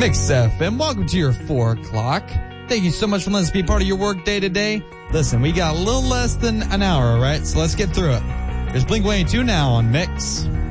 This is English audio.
Mix FM, welcome to your 4 o'clock. Thank you so much for letting us be part of your work day today. Listen, we got a little less than an hour, all right? So let's get through it. There's Blink-182 now on Mix.